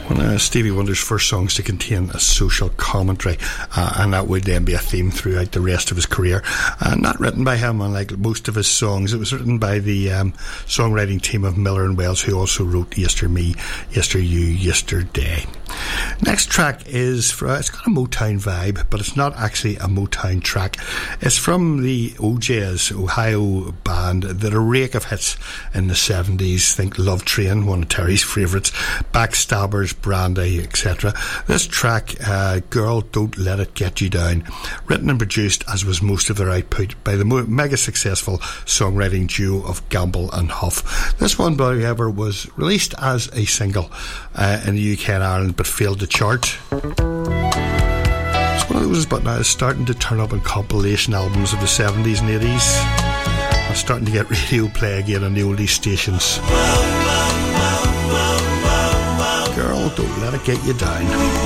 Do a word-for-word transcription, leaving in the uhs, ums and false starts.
One of Stevie Wonder's first songs to contain a social commentary, uh, and that would then be a theme throughout the rest of his career. Uh, not written by him, unlike most of his songs. It was written by the um, songwriting team of Miller and Wells, who also wrote Yester Me, Yester You, Yesterday. Next track is, for, it's got a Motown vibe, but it's not actually a Motown track. It's from the O J's, Ohio band, that a rake of hits in the seventies. Think Love Train, one of Terry's favourites, Backstabbers, Brandy, et cetera. This track, uh, Girl, Don't Let It Get You Down, written and produced, as was most of their output, by the mega successful songwriting duo of Gamble and Huff. This one, however, was released as a single uh, in the U K and Ireland, but failed to chart. It's one of those, but now it's starting to turn up in compilation albums of the seventies and eighties. I'm starting to get radio play again on the oldies stations. Girl, don't let it get you down.